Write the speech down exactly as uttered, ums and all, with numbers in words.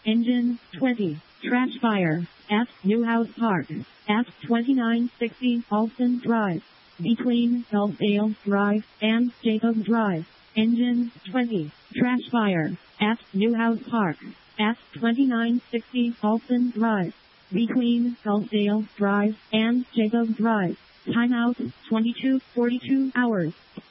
Engine twenty. Trash fire at Newhouse Park at twenty-nine sixty Alston Drive between Elmdale Drive and Jacob Drive. Engine twenty. Trash fire at Newhouse Park at twenty-nine sixty Alston Drive between Elmdale Drive and Jacob Drive. Timeout twenty-two forty-two hours.